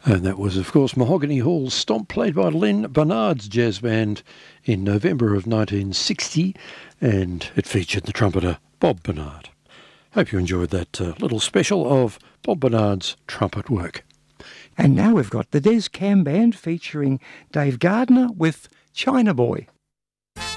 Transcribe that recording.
And that was, of course, Mahogany Hall's Stomp, played by Len Barnard's jazz band in November of 1960, and it featured the trumpeter Bob Barnard. Hope you enjoyed that little special of Bob Barnard's trumpet work. And now we've got the Des Cam Band featuring Dave Gardner with China Boy.